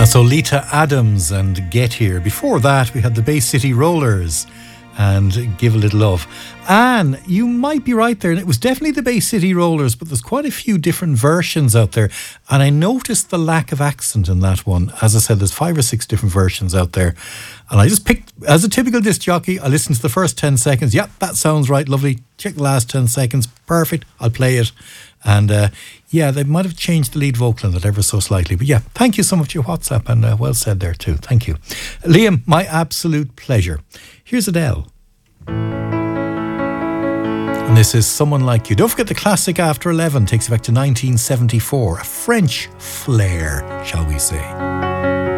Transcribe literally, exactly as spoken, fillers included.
So Lita Adams and Get Here. Before that, we had the Bay City Rollers and Give a Little Love. Anne, you might be right there. And it was definitely the Bay City Rollers, but there's quite a few different versions out there. And I noticed the lack of accent in that one. As I said, there's five or six different versions out there. And I just picked, as a typical disc jockey, I listened to the first ten seconds. Yep, that sounds right. Lovely. Check the last ten seconds. Perfect. I'll play it. And uh, yeah, they might have changed the lead vocal in it ever so slightly. But yeah, thank you so much for your WhatsApp, and uh, well said there too. Thank you. Liam, my absolute pleasure. Here's Adele. And this is Someone Like You. Don't forget the classic After eleven takes you back to nineteen seventy-four. A French flair, shall we say.